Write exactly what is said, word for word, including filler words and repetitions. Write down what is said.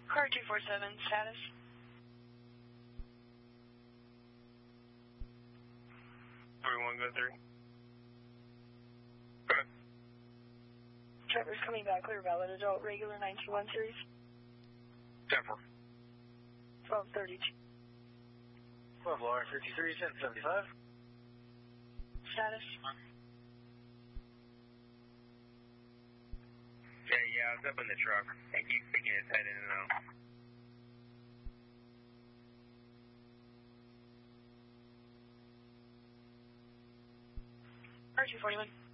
Car two four seven, status. Everyone go three. Trevor's coming back, clear valid adult, regular nineteen one series. ten four. twelve thirty-two. twelve R fifty-three, ten seventy-five. Status. Yeah, yeah, I was up in the truck. And keep sticking his head in and out. Car two forty-one.